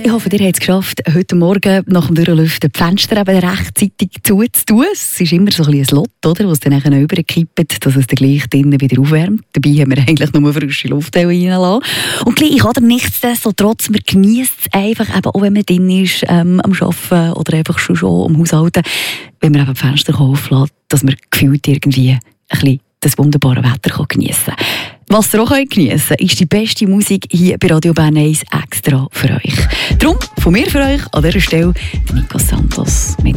Ich hoffe, ihr habt es geschafft, heute Morgen nach dem Durchlüften die Fenster eben rechtzeitig zuzutun. Es ist immer so ein Lot, oder, was dann nachher überkippt, dass es dann gleich drinnen wieder aufwärmt. Dabei haben wir eigentlich nur frische Luft reingelassen. Und gleich oder nichtsdestotrotz, man genießt es einfach, eben, auch wenn man drin ist, am Arbeiten oder einfach schon am Haushalten, wenn man eben die Fenster auflässt, dass man gefühlt irgendwie ein bisschen das wunderbare Wetter geniessen kann. Was ihr auch geniessen könnt, ist die beste Musik hier bei Radio Bern 1 extra für euch. Darum von mir für euch an dieser Stelle Nico Santos mit